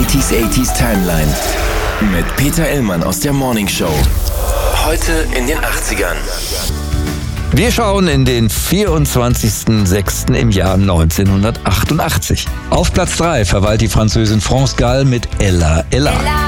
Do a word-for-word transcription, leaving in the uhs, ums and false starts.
achtziger achtziger Timeline mit Peter Illmann aus der Morning Show. Heute in den achtzigern. Wir schauen in den vierundzwanzigsten sechsten im Jahr neunzehnhundertachtundachtzig. Auf Platz drei verweilt die Französin France Gall mit Ella Ella.